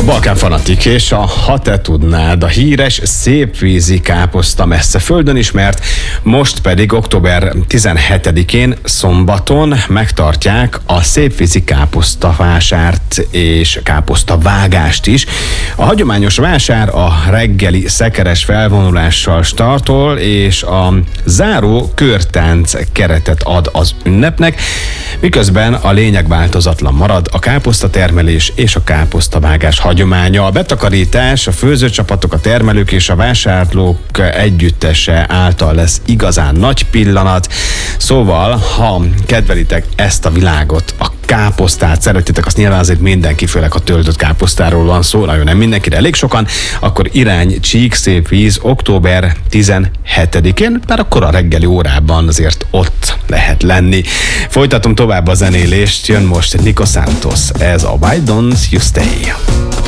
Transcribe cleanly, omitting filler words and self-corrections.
Balkán Fanatik és a Ha te tudnád, a híres szépvízi káposzta messze földön ismert, most pedig október 17-én szombaton megtartják a szépvízi káposztavásárt és káposztavágást is. A hagyományos vásár a reggeli szekeres felvonulással startol, és a záró körtánc keretet ad az ünnepnek, miközben a lényeg változatlan marad, a káposztatermelés és a káposztavágás hagyománya. A betakarítás, a főzőcsapatok, a termelők és a vásárlók együttese által lesz igazán nagy pillanat. Szóval, ha kedvelitek ezt a világot, a káposztát szeretitek, azt nyilván azért mindenki, főleg a töltött káposztáról van szó, nagyon nem mindenkire, elég sokan, akkor irány Csíkszépvíz október 17-én, már akkor a reggeli órában azért ott lehet lenni. Folytatom tovább a zenélést, jön most Nico Santos, ez a Why Don't You Stay.